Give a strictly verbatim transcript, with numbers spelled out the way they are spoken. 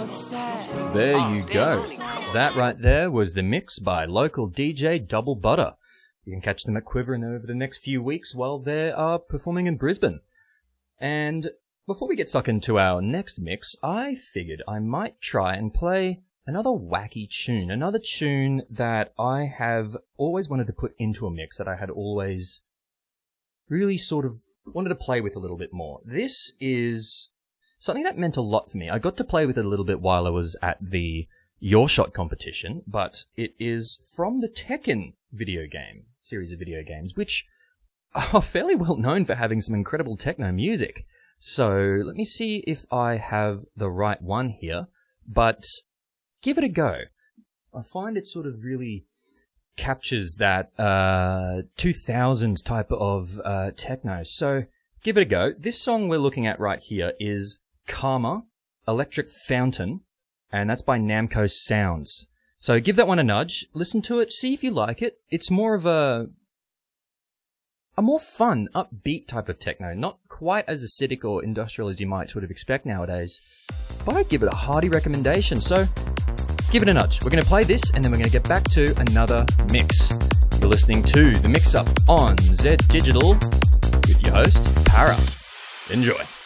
There you go. That right there was the mix by local D J Double Butter. You can catch them at Quiverin' over the next few weeks while they are performing in Brisbane. And before we get stuck into our next mix, I figured I might try and play another wacky tune, another tune that I have always wanted to put into a mix, that I had always really sort of wanted to play with a little bit more. This is something that meant a lot for me. I got to play with it a little bit while I was at the Your Shot competition, but it is from the Tekken video game, series of video games, which are fairly well known for having some incredible techno music. So let me see if I have the right one here, but give it a go. I find it sort of really captures that uh, two thousands type of uh, techno. So give it a go. This song we're looking at right here is Karma, Electric Fountain, and that's by Namco Sounds. So give that one a nudge, listen to it, see if you like it. It's more of a a more fun, upbeat type of techno, not quite as acidic or industrial as you might sort of expect nowadays, but I'd give it a hearty recommendation. So give it a nudge. We're going to play this, and then we're going to get back to another mix. You're listening to The Mix Up on Z Digital with your host, Para. Enjoy.